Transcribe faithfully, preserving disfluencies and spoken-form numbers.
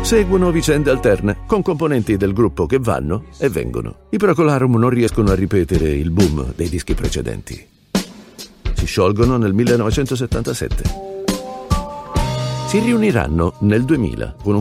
Seguono vicende alterne, con componenti del gruppo che vanno e vengono. I Procolarum non riescono a ripetere il boom dei dischi precedenti. Si sciolgono nel millenovecentosettantasette. Si riuniranno nel duemila con un